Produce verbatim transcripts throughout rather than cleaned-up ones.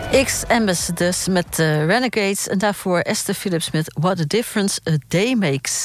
X-Ambassadors met uh, Renegades en daarvoor Esther Phillips met What a Difference a Day Makes.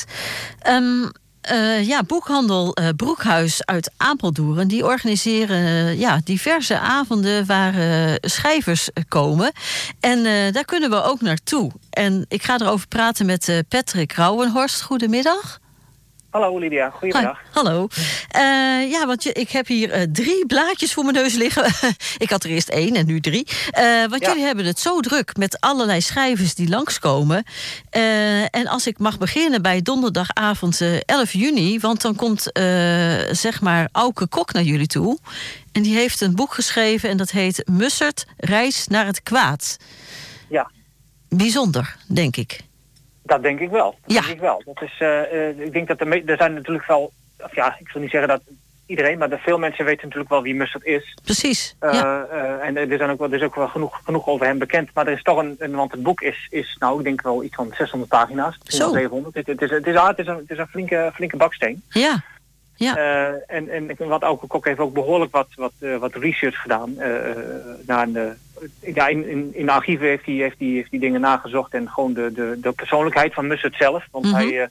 Um, uh, ja, boekhandel uh, Broekhuis uit Apeldoorn, die organiseren uh, ja, diverse avonden waar uh, schrijvers uh, komen. En uh, daar kunnen we ook naartoe. En ik ga erover praten met uh, Patrick Rauwenhorst. Goedemiddag. Hallo Lydia, goedemiddag. Hi, hallo. Uh, ja, want je, ik heb hier uh, drie blaadjes voor mijn neus liggen. Ik had er eerst één en nu drie. Uh, want ja. Jullie hebben het zo druk met allerlei schrijvers die langskomen. Uh, en als ik mag beginnen bij donderdagavond uh, elf juni... want dan komt uh, zeg maar Auke Kok naar jullie toe. En die heeft een boek geschreven en dat heet Mussert, Reis naar het Kwaad. Ja. Bijzonder, denk ik. Dat denk ik wel. Dat ja. denk ik wel. Dat is, uh, uh, ik denk dat er, me- er zijn natuurlijk wel, of ja, ik wil niet zeggen dat iedereen, maar de veel mensen weten natuurlijk wel wie Mussert is. Precies. Uh, ja. uh, en er, zijn ook wel, er is ook wel genoeg, genoeg over hem bekend. Maar er is toch een, een want het boek is, is, nou, ik denk wel iets van zeshonderd pagina's. Zo. zevenhonderd. Het, het, is, het, is, het, is een, het is een flinke, flinke baksteen. Ja. Ja. Uh, en, en wat Auke Kok heeft ook behoorlijk wat, wat, uh, wat research gedaan. Uh, naar de, ja, in, in, in de archieven heeft hij heeft hij, heeft hij dingen nagezocht en gewoon de, de, de persoonlijkheid van Mussert zelf. Want mm-hmm. hij, uh,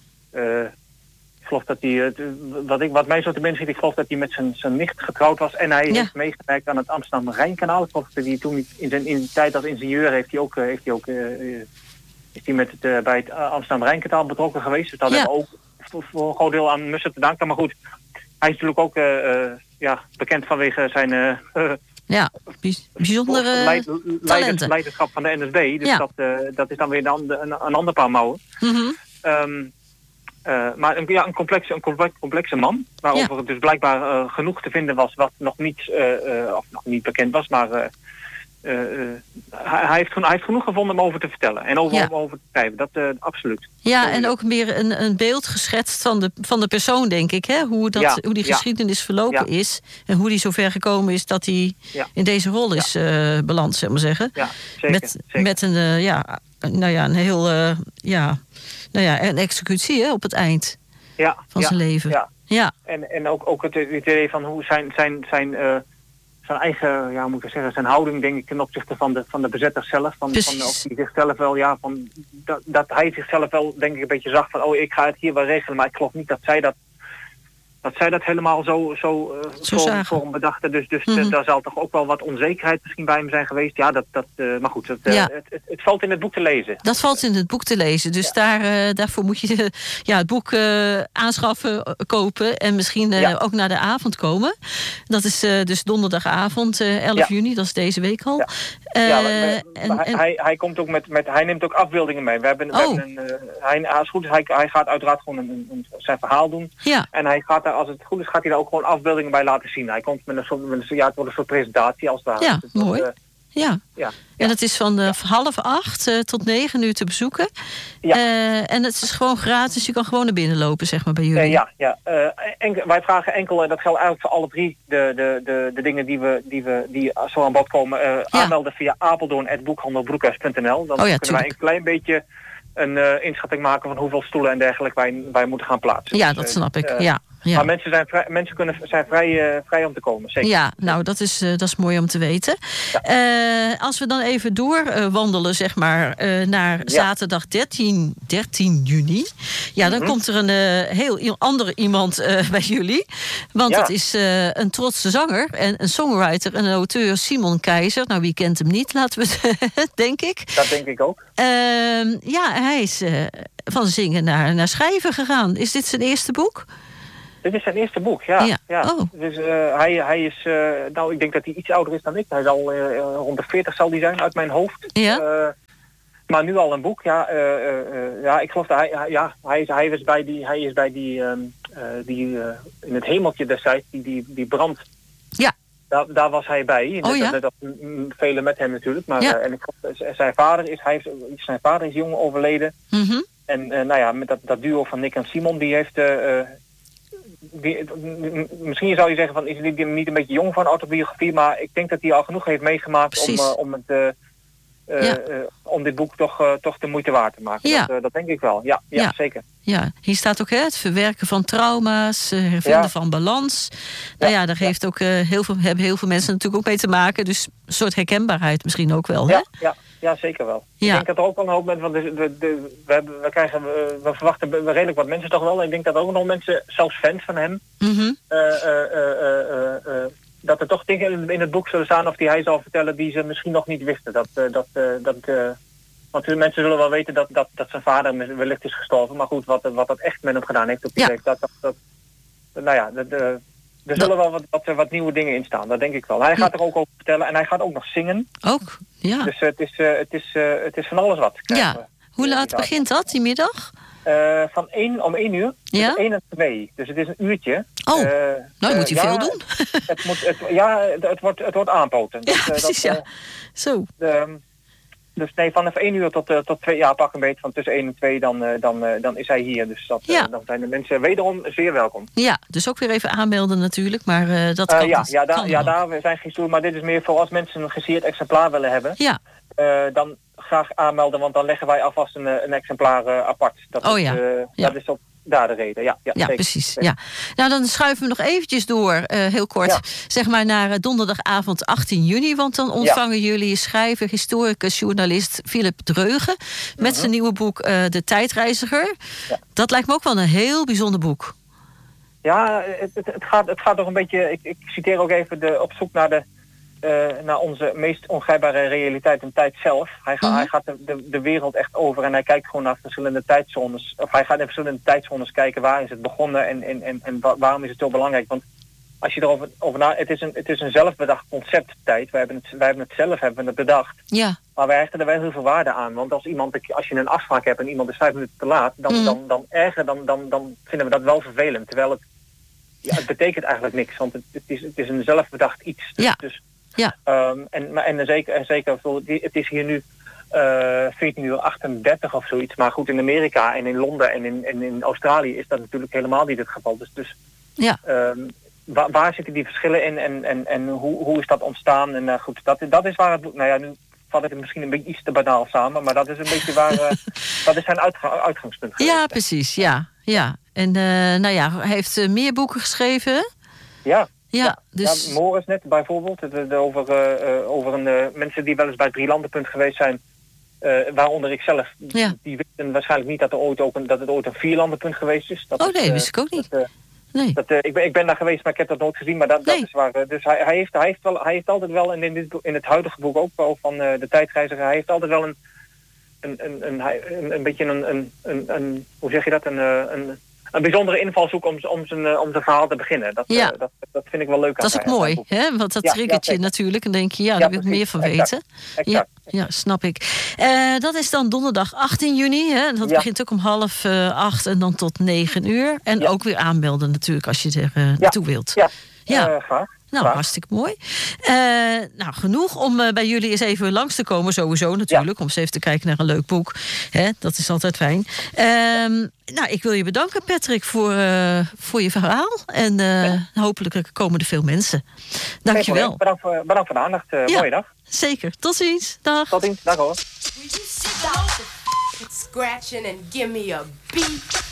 uh, ik geloof dat hij, uh, wat, ik, wat mij zo te binnen schiet, ik geloof dat hij met zijn, zijn nicht getrouwd was. En hij ja. heeft meegewerkt aan het Amsterdam-Rijnkanaal. Ik geloof dat hij toen in zijn in tijd als ingenieur heeft hij ook, uh, heeft hij ook uh, uh, is hij met het, uh, bij het Amsterdam-Rijnkanaal betrokken geweest. Dus dat ja. hebben we ook voor, voor een groot deel aan Mussert te danken. Maar goed, hij is natuurlijk ook uh, uh, ja, bekend vanwege zijn uh, uh, ja, bijzondere leid, leiders, leiderschap van de N S B. Dus ja. dat, uh, dat is dan weer een, ander, een, een ander paar mouwen. Mm-hmm. Um, uh, maar een, ja, een, complexe, een complexe, complexe man, waarover ja. het dus blijkbaar uh, genoeg te vinden was wat nog niet, uh, uh, of nog niet bekend was, maar uh, uh, uh, hij, hij, heeft, hij heeft genoeg gevonden om over te vertellen en over, ja. om over te schrijven. Dat uh, absoluut. Ja, en ook meer een, een beeld geschetst van de, van de persoon, denk ik. Hè? Hoe, dat, ja. hoe die geschiedenis ja. verlopen ja. is. En hoe die zover gekomen is dat hij ja. in deze rol is ja. uh, beland, zeg maar zeggen. Ja, zeker, met, zeker. met een, uh, ja, nou ja, een heel, uh, ja, nou ja, een executie hè, op het eind ja. van ja. zijn leven. Ja. Ja. En, en ook, ook het, het idee van hoe zijn, zijn, zijn, uh, zijn eigen, ja, moet ik zeggen, zijn houding, denk ik, ten opzichte van de, van de bezetters zelf. Van, van of die zichzelf wel, ja, van dat, dat hij zichzelf wel, denk ik, een beetje zag van, oh, ik ga het hier wel regelen, maar ik geloof niet dat zij dat, dat zij dat helemaal zo, zo, uh, zo voor, voor hem bedachten. Dus, dus mm-hmm. daar zal toch ook wel wat onzekerheid misschien bij hem zijn geweest. Ja, dat, dat, uh, maar goed, het, ja. uh, het, het, het valt in het boek te lezen. Dat valt in het boek te lezen. Dus ja. daar, uh, daarvoor moet je uh, ja, het boek uh, aanschaffen, uh, kopen en misschien uh, ja. ook naar de avond komen. Dat is uh, dus donderdagavond, uh, elf juni, dat is deze week al. Ja. Uh, ja, maar, maar, en, maar en... Hij, hij, komt ook met, met, hij neemt ook afbeeldingen mee. We hebben, we oh. hebben een, uh, hij, als goed is, hij, hij gaat uiteraard gewoon een, een, zijn verhaal doen. Ja. En hij gaat daar, als het goed is, gaat hij daar ook gewoon afbeeldingen bij laten zien. Hij komt met een soort, met een, ja, het wordt een soort presentatie als daar. Ja, dus mooi. Dat, uh, ja. Ja. En dat is van uh, ja. half acht uh, tot negen uur te bezoeken. Ja. Uh, en het is gewoon gratis. Je kan gewoon naar binnen lopen, zeg maar, bij jullie. Uh, ja, ja. Uh, enkel, wij vragen enkel, en dat geldt eigenlijk voor alle drie de, de, de, de dingen die we, die we die zo aan bod komen, uh, ja. aanmelden via apeldoorn at boekhandelbroekhuis punt n l. Dan oh ja, kunnen wij een klein beetje een uh, inschatting maken van hoeveel stoelen en dergelijke wij, wij moeten gaan plaatsen. Ja, dus, dat snap ik. Uh, ja. Ja. Maar mensen zijn vrij, mensen kunnen, zijn vrij, uh, vrij om te komen, zeker. Ja, nou, dat is, uh, dat is mooi om te weten. Ja. Uh, als we dan even doorwandelen, uh, zeg maar, uh, naar ja. zaterdag dertien juni. Ja, dan mm-hmm. komt er een uh, heel andere iemand uh, bij jullie. Want ja. dat is uh, een trotse zanger en een songwriter en een auteur, Simon Keizer. Nou, wie kent hem niet, laten we het, denk ik. Dat denk ik ook. Uh, ja, hij is uh, van zingen naar, naar schrijven gegaan. Is dit zijn eerste boek? Dit is zijn eerste boek, ja. ja. ja. Oh. Dus uh, hij, hij is, uh, nou ik denk dat hij iets ouder is dan ik. Hij zal uh, rond de veertig zal hij zijn uit mijn hoofd. Ja. Uh, maar nu al een boek, ja. Uh, uh, ja, ik geloof dat hij, ja, hij is, hij is bij die, hij is bij die, um, uh, die uh, in het hemeltje destijds, die, die, die brand. Ja. Daar, daar was hij bij. Oh, ja? dat, dat, dat, velen met hem natuurlijk. Maar ja. uh, en ik, zijn vader is, hij heeft, zijn vader is jong overleden. Mm-hmm. En uh, nou ja, met dat, dat duo van Nick en Simon, die heeft. Uh, Die, misschien zou je zeggen van is die niet een beetje jong van autobiografie, maar ik denk dat hij al genoeg heeft meegemaakt om, uh, om het uh, Uh, ja. uh, om dit boek toch, uh, toch de moeite waard te maken. Ja. Dat, uh, dat denk ik wel. Ja, ja, ja. zeker. Ja, hier staat ook hè, het verwerken van trauma's, uh, hervinden ja. van balans. Nou ja, daar heeft ook, uh, heel veel, hebben heel veel mensen natuurlijk ook mee te maken. Dus een soort herkenbaarheid misschien ook wel. Hè? Ja, ja, ja, zeker wel. Ja. Ik denk dat er ook wel een hoop mensen, want de, de, de, we, hebben, we, krijgen, we, we verwachten redelijk wat mensen toch wel. Ik denk dat er ook nog mensen, zelfs fans van hem, Mm-hmm. uh, uh, uh, uh, uh, dat er toch dingen in het boek zullen staan of die hij zal vertellen die ze misschien nog niet wisten. Dat, uh, dat, uh, dat, uh, want mensen zullen wel weten dat, dat, dat zijn vader wellicht is gestorven. Maar goed, wat, wat dat echt met hem gedaan heeft op die ja. week, dat, dat, dat, nou ja, dat, uh, er zullen wel wat, wat, wat nieuwe dingen in staan, dat denk ik wel. Hij gaat er ook over vertellen en hij gaat ook nog zingen. Ook, ja. Dus uh, het, is, uh, het, is, uh, het is van alles wat. Ja. We. Hoe laat begint dat, die middag? Uh, van één om één uur. Ja? Dus één en twee. Dus het is een uurtje. Oh, uh, nou moet hij uh, veel ja, doen. Het moet, het, ja, het, het, wordt, het wordt aanpoten. Ja, dus, uh, precies, dat, ja. Zo. Uh, dus nee, vanaf één uur tot, uh, tot twee, ja, pak een beetje van tussen één en twee, dan, uh, dan, uh, dan is hij hier. Dus dat, uh, ja. dan zijn de mensen wederom zeer welkom. Ja, dus ook weer even aanmelden natuurlijk, maar uh, dat kan uh, ja, dus, ja, da, kan ja, daar zijn geen stoel, maar dit is meer voor als mensen een gesigneerd exemplaar willen hebben. Ja. Uh, dan graag aanmelden, want dan leggen wij alvast een, een exemplaar uh, apart. Dat oh is, ja. Uh, ja. Dat is ook daar de reden, ja. Ja, ja zeker. precies. Ja. Nou, dan schuiven we nog eventjes door, uh, heel kort, ja. zeg maar naar uh, donderdagavond achttien juni. Want dan ontvangen ja. jullie schrijver, historicus, journalist Philip Dreugen met mm-hmm. zijn nieuwe boek uh, De Tijdreiziger. Ja. Dat lijkt me ook wel een heel bijzonder boek. Ja, het, het, het, gaat, het gaat toch een beetje, ik, ik citeer ook even de op zoek naar de Uh, naar onze meest ongrijpbare realiteit en tijd zelf. Hij, ga, mm-hmm. hij gaat de, de, de wereld echt over en hij kijkt gewoon naar verschillende tijdzones. Of hij gaat in verschillende tijdzones kijken waar is het begonnen en, en, en, en waarom is het zo belangrijk. Want als je erover over na, het is een, het is een zelfbedacht concept tijd. Wij hebben het, wij hebben het zelf hebben het bedacht. Ja. Maar wij hechten er wel heel veel waarde aan. Want als iemand, als je een afspraak hebt en iemand is vijf minuten te laat, dan, mm. dan, dan erger, dan, dan, dan vinden we dat wel vervelend. Terwijl het, ja, het betekent eigenlijk niks, want het, het, is, het is een zelfbedacht iets. Dus, ja. dus Ja. Um, en, en zeker, en zeker het is hier nu uh, veertien uur achtendertig of zoiets. Maar goed, in Amerika en in Londen en in, en in Australië is dat natuurlijk helemaal niet het geval. Dus, dus ja. um, waar, waar zitten die verschillen in en, en, en hoe, hoe is dat ontstaan? En uh, goed, dat, dat is waar het... Nou ja, nu vat ik het misschien een beetje iets te banaal samen. Maar dat is een beetje waar... Uh, dat is zijn uitga- uitgangspunt geweest. Ja, precies. Ja, ja. En uh, nou ja, hij heeft uh, meer boeken geschreven. Ja. Ja, ja, dus... ja, Morris net bijvoorbeeld, de, de, over, uh, over een, uh, mensen die wel eens bij het Drielandenpunt geweest zijn, uh, waaronder ik zelf, ja. die wisten waarschijnlijk niet dat, er ooit ook een, dat het ooit een Vierlandenpunt geweest is. Dat oh nee, is, uh, wist ik ook niet. Dat, uh, nee. dat, uh, ik, ben, ik ben daar geweest, maar ik heb dat nooit gezien, maar dat, nee. dat is waar. Uh, dus hij, hij, heeft, hij, heeft wel, hij heeft altijd wel, en in, dit, in het huidige boek ook wel van uh, de tijdreiziger, hij heeft altijd wel een, een, een, een, een, een beetje een, een, een, een, hoe zeg je dat, een... een een bijzondere invalshoek om, om, zijn, om zijn verhaal te beginnen. Dat, ja. uh, dat, dat vind ik wel leuk. Dat is ook hij, mooi, hè? Want dat ja, triggert ja, je natuurlijk. En denk je, ja, ja, daar wil ik meer van exact, weten. Exact, ja, ja, snap ik. Uh, dat is dan donderdag achttien juni. Hè? Dat ja. begint ook om half uh, acht en dan tot negen uur. En ja. ook weer aanmelden natuurlijk als je er uh, naartoe ja. wilt. Ja, ja. Uh, graag. Nou, Graag. hartstikke mooi. Uh, nou, genoeg om uh, bij jullie eens even langs te komen, sowieso natuurlijk. Ja. Om eens even te kijken naar een leuk boek. Hè, dat is altijd fijn. Uh, nou, ik wil je bedanken, Patrick, voor, uh, voor je verhaal. En uh, ja. hopelijk komen er veel mensen. Dank je wel. Bedankt voor, bedankt voor de aandacht. Uh, ja. Mooie dag. Zeker. Tot ziens. Dag. Tot ziens. Dag hoor. Scratching and give me a beat.